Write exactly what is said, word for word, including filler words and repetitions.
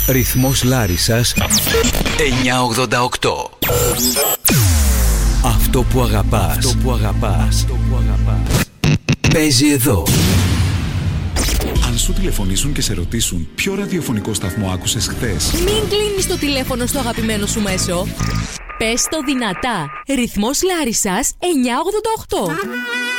Ρυθμός Λάρισσας εννιακόσια ογδόντα οκτώ. Αυτό που αγαπάς, αυτό που αγαπάς, αυτό που αγαπάς παίζει εδώ. Αν σου τηλεφωνήσουν και σε ρωτήσουν ποιο ραδιοφωνικό σταθμό άκουσες χθες, μην κλείνεις το τηλέφωνο στο αγαπημένο σου μέσο. Πες το δυνατά. Ρυθμός Λάρισσας εννιακόσια ογδόντα οκτώ.